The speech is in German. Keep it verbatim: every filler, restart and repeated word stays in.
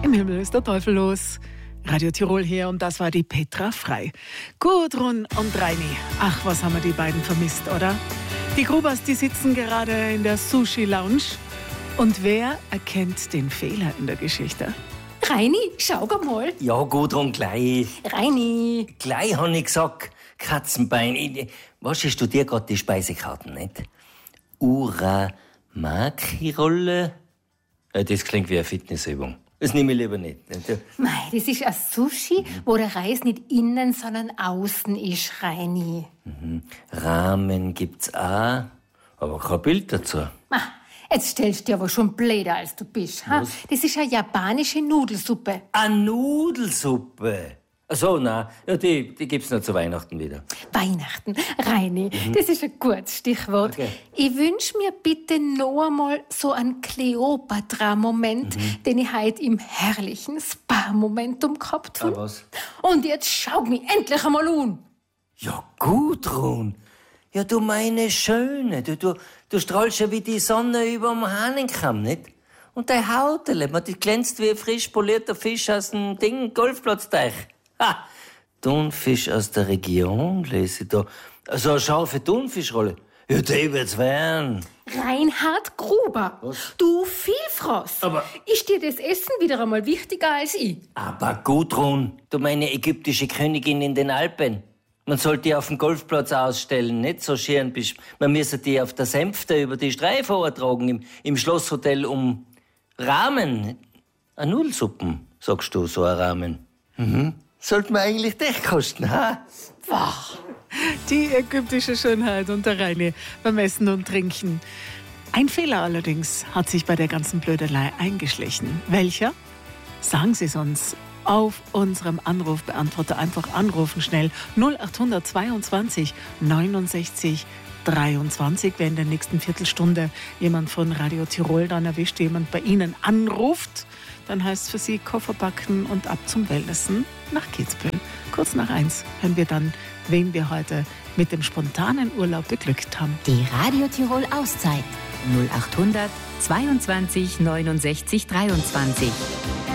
Im Himmel ist der Teufel los. Radio Tirol hier und das war die Petra Frei. Gudrun und Reini. Ach, was haben wir die beiden vermisst, oder? Die Grubers, die sitzen gerade in der Sushi-Lounge. Und wer erkennt den Fehler in der Geschichte? Reini, schau mal. Ja, Gudrun, gleich. Reini. Gleich habe ich gesagt, Katzenbein. Ich- Was studiert gerade die Speisekarten, nicht? Uramaki-Rolle? Ja, das klingt wie eine Fitnessübung. Das nehme ich lieber nicht. Mei, das ist ein Sushi, wo der Reis nicht innen, sondern außen ist, Reini. Ramen gibt's auch, aber kein Bild dazu. Ah, jetzt stellst du dir aber schon blöder, als du bist. Ha? Das ist eine japanische Nudelsuppe. Eine Nudelsuppe? Ach so, nein, ja, die, die gibt's noch zu Weihnachten wieder. Weihnachten. Reini, das ist ein gutes Stichwort. Okay. Ich wünsch mir bitte noch einmal so einen Kleopatra-Moment, den ich heute im herrlichen Spa-Momentum gehabt Ah, habe. was? Und jetzt schau mich endlich einmal an. Ja, Gudrun. Ja, du meine Schöne. Du, du, du strahlst ja wie die Sonne überm Hahnenkamm, nicht? Und dein Hautele, man, die glänzt wie ein frisch polierter Fisch aus dem Ding, Golfplatzteich. Ha! Thunfisch aus der Region, lese ich da. So eine scharfe Thunfischrolle. Ja, die wird's werden. Reinhard Gruber, du Vielfraß. Aber- Ist dir das Essen wieder einmal wichtiger als ich? Aber Gudrun, du meine ägyptische Königin in den Alpen. Man sollte die auf dem Golfplatz ausstellen, nicht so schön bist. Man müsse die auf der Sänfte über die Streife tragen im, im Schlosshotel um Rahmen. Eine Nudelsuppen, sagst du, so ein Rahmen. Mhm. Sollte man eigentlich dich kosten, ha? Die ägyptische Schönheit und der Reini beim Essen und Trinken. Ein Fehler allerdings hat sich bei der ganzen Blödelei eingeschlichen. Welcher? Sagen Sie es uns auf unserem Anrufbeantworter. Einfach anrufen schnell. null acht zweiundzwanzig neunundsechzig dreiundzwanzig. Wenn in der nächsten Viertelstunde jemand von Radio Tirol dann erwischt, jemand bei Ihnen anruft, dann heißt es für Sie Koffer packen und ab zum Wellnessen nach Kitzbühel. Kurz nach eins hören wir dann, wen wir heute mit dem spontanen Urlaub beglückt haben. Die Radio Tirol Auszeit null acht hundert zweiundzwanzig neunundsechzig dreiundzwanzig.